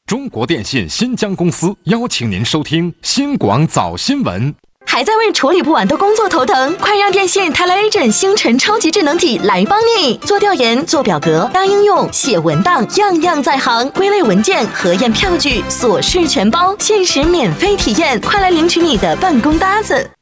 中国电信新疆公司邀请您收听新广早新闻。 还在为处理不完的工作头疼？快让电信泰来 Agent 星辰超级智能体来帮你！做调研、做表格、搭应用、写文档，样样在行。归类文件、核验票据，琐事全包，限时免费体验，快来领取你的办公搭子！